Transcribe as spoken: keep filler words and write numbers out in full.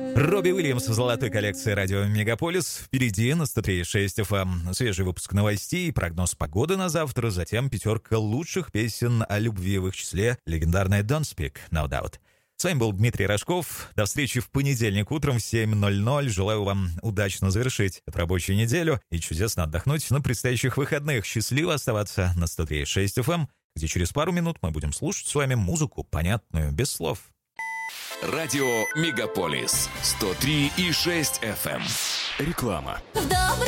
Робби Уильямс в золотой коллекции радио «Мегаполис». Впереди на сто три и шесть эф эм свежий выпуск новостей, прогноз погоды на завтра, затем пятерка лучших песен о любви, в их числе легендарная «Don't Speak, No Doubt». С вами был Дмитрий Рожков. До встречи в понедельник утром в семь ноль ноль. Желаю вам удачно завершить эту рабочую неделю и чудесно отдохнуть на предстоящих выходных. Счастливо оставаться на сто три и шесть эф эм, где через пару минут мы будем слушать с вами музыку, понятную, без слов. Радио «Мегаполис» сто три и шесть эф эм. Реклама. Добрый